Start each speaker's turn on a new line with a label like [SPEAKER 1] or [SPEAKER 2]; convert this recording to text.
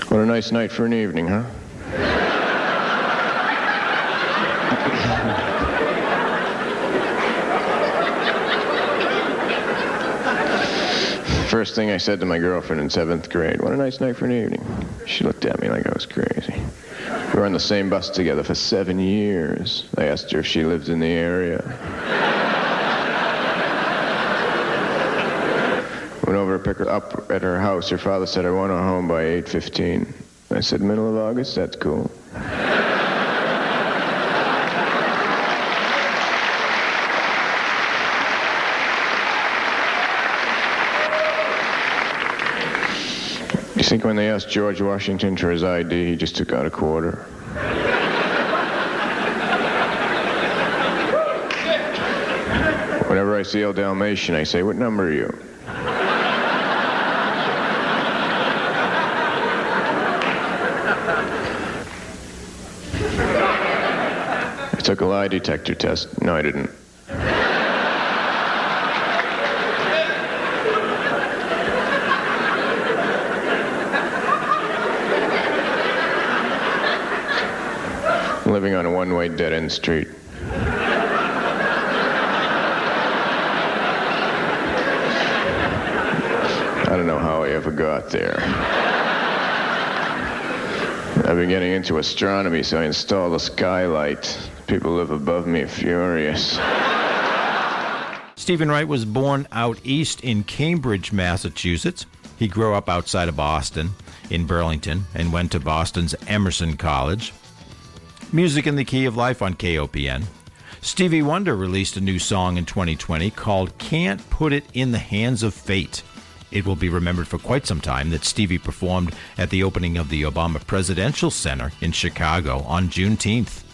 [SPEAKER 1] What a nice night for an evening, huh? First thing I said to my girlfriend in 7th grade, what a nice night for an evening. She looked at me like I was crazy. We were on the same bus together for 7 years. I asked her if she lived in the area. Went over to pick her up at her house. Her father said, I want her home by 8:15. I said, middle of August? That's cool. You think when they asked George Washington for his ID, he just took out a quarter? Whenever I see a Dalmatian, I say, what number are you? I took a lie detector test. No, I didn't. Living on a one-way dead-end street. I don't know how I ever got there. I've been getting into astronomy, so I installed a skylight. People live above me are furious.
[SPEAKER 2] Stephen Wright was born out east in Cambridge, Massachusetts. He grew up outside of Boston, in Burlington, and went to Boston's Emerson College. Music in the Key of Life on KOPN. Stevie Wonder released a new song in 2020 called Can't Put It in the Hands of Fate. It will be remembered for quite some time that Stevie performed at the opening of the Obama Presidential Center in Chicago on Juneteenth.